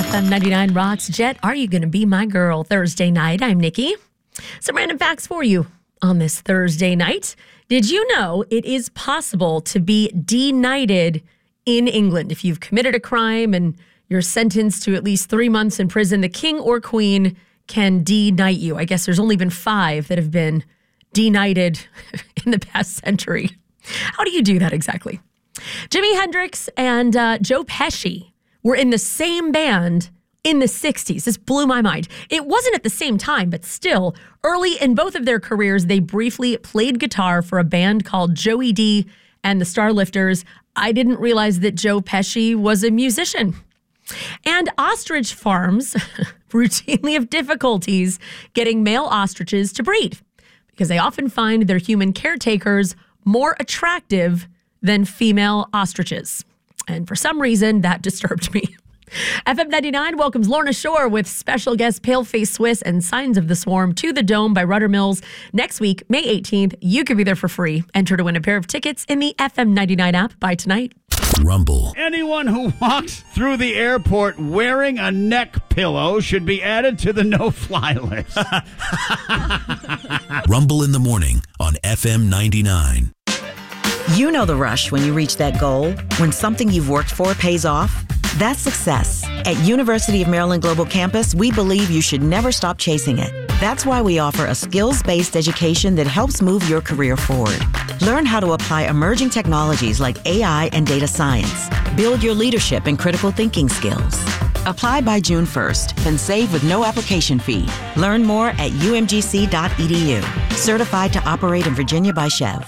FM 99 Rocks. Jet, are you going to be my girl? Thursday night. I'm Nikki. Some random facts for you on this Thursday night. Did you know it is possible to be de-knighted in England? If you've committed a crime and you're sentenced to at least 3 months in prison, the king or queen can de-knight you. I guess there's only been 5 that have been de-knighted in the past century. How do you do that exactly? Jimi Hendrix and Joe Pesci were in the same band in the 60s. This blew my mind. It wasn't at the same time, but still, early in both of their careers, they briefly played guitar for a band called Joey D and the Starlifters. I didn't realize that Joe Pesci was a musician. And ostrich farms routinely have difficulties getting male ostriches to breed because they often find their human caretakers more attractive than female ostriches. And for some reason, that disturbed me. FM 99 welcomes Lorna Shore with special guest Paleface Swiss and Signs of the Swarm to the Dome by Rudder Mills. Next week, May 18th, you could be there for free. Enter to win a pair of tickets in the FM 99 app by tonight. Rumble. Anyone who walks through the airport wearing a neck pillow should be added to the no-fly list. Rumble in the morning on FM 99. You know the rush when you reach that goal, when something you've worked for pays off. That's success. At University of Maryland Global Campus, we believe you should never stop chasing it. That's why we offer a skills-based education that helps move your career forward. Learn how to apply emerging technologies like AI and data science. Build your leadership and critical thinking skills. Apply by June 1st and save with no application fee. Learn more at umgc.edu. Certified to operate in Virginia by Chev.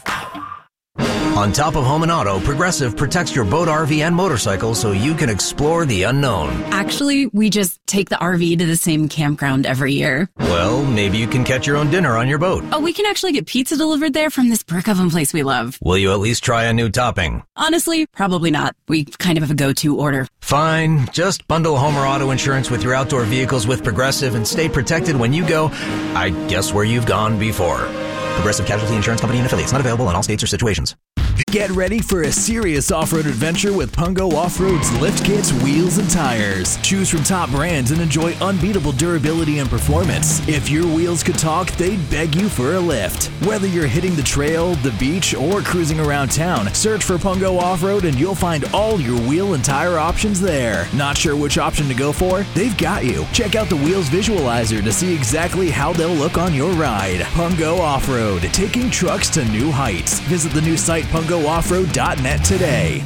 On top of home and auto, Progressive protects your boat, RV, and motorcycle so you can explore the unknown. Actually, we just take the RV to the same campground every year. Well, maybe you can catch your own dinner on your boat. Oh, we can actually get pizza delivered there from this brick oven place we love. Will you at least try a new topping? Honestly, probably not. We kind of have a go-to order. Fine. Just bundle home or auto insurance with your outdoor vehicles with Progressive and stay protected when you go, I guess, where you've gone before. Progressive Casualty Insurance Company and affiliates. Not available in all states or situations. Get ready for a serious off-road adventure with Pungo Off-Road's lift kits, wheels, and tires. Choose from top brands and enjoy unbeatable durability and performance. If your wheels could talk, they'd beg you for a lift. Whether you're hitting the trail, the beach, or cruising around town, search for Pungo Off-Road and you'll find all your wheel and tire options there. Not sure which option to go for? They've got you. Check out the Wheels Visualizer to see exactly how they'll look on your ride. Pungo Off-Road, taking trucks to new heights. Visit the new site pungooffroad.net today.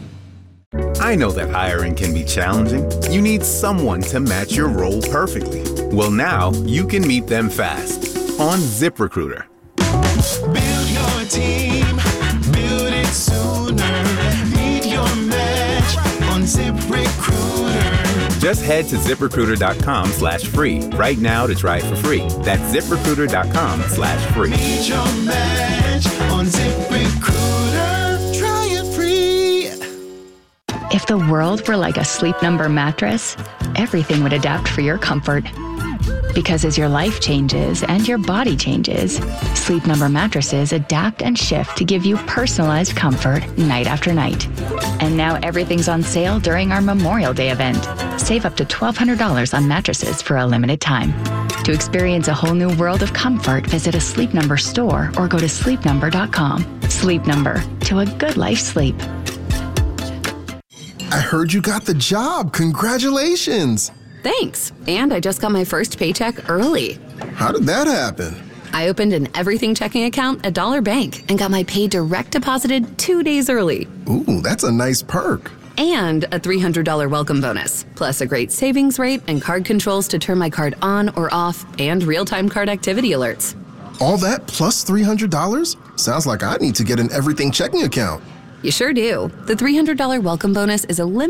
I know that hiring can be challenging. You need someone to match your role perfectly. Well, now you can meet them fast on ZipRecruiter. Build your team, build it sooner. Meet your match on ZipRecruiter. Just head to ZipRecruiter.com/free right now to try it for free. That's ZipRecruiter.com/free. Meet your match on ZipRecruiter. Try it free. If the world were like a Sleep Number mattress, everything would adapt for your comfort. Because as your life changes and your body changes, Sleep Number mattresses adapt and shift to give you personalized comfort night after night. And now everything's on sale during our Memorial Day event. Save up to $1,200 on mattresses for a limited time. To experience a whole new world of comfort, visit a Sleep Number store or go to sleepnumber.com. Sleep Number, to a good life sleep. I heard you got the job. Congratulations. Thanks. And I just got my first paycheck early. How did that happen? I opened an everything checking account at Dollar Bank and got my pay direct deposited 2 days early. Ooh, that's a nice perk. And a $300 welcome bonus, plus a great savings rate and card controls to turn my card on or off, and real-time card activity alerts. All that plus $300? Sounds like I need to get an everything checking account. You sure do. The $300 welcome bonus is a limited